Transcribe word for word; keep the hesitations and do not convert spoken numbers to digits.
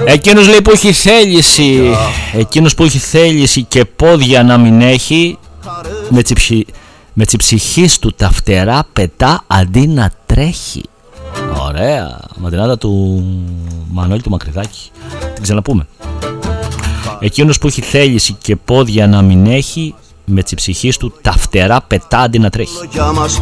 Εκείνος λέει που έχει θέληση, εκείνος που έχει θέληση και πόδια να μην έχει, με, τσιψι, με τσιψυχής του τα φτερά πετά αντί να τρέχει. Ωραία, μαντινάτα του Μανώλη του Μακρυδάκη. Την ξαναπούμε. Εκείνος που έχει θέληση και πόδια να μην έχει, με τσιψυχής του τα φτερά πετά αντί να τρέχει.